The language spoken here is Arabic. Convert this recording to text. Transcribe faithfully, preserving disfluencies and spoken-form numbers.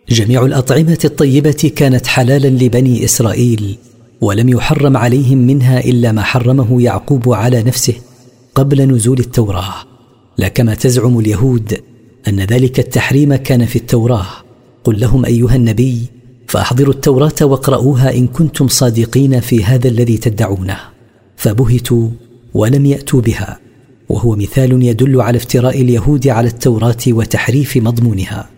جميع الأطعمة الطيبة كانت حلالا لبني إسرائيل، ولم يحرم عليهم منها إلا ما حرمه يعقوب على نفسه قبل نزول التوراة، لا كما تزعم اليهود أن ذلك التحريم كان في التوراة. قل لهم أيها النبي: فأحضروا التوراة واقرؤوها إن كنتم صادقين في هذا الذي تدعونه. فبهتوا ولم يأتوا بها، وهو مثال يدل على افتراء اليهود على التوراة وتحريف مضمونها.